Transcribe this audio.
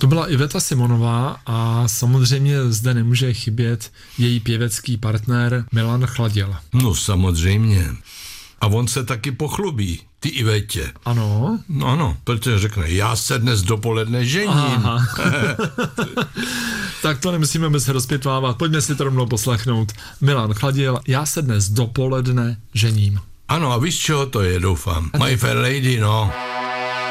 To byla Iveta Simonová a samozřejmě zde nemůže chybět její pěvecký partner Milan Chladil. No samozřejmě. A on se taky pochlubí, ty Ivetě. Ano? No ano, protože řekne, já se dnes dopoledne žením. Tak to nemusíme bez rozpětvávat, pojďme si to rovnou poslechnout. Milan Chladil, já se dnes dopoledne žením. Ano, a víš, čeho to je, doufám? My Fair Lady, no.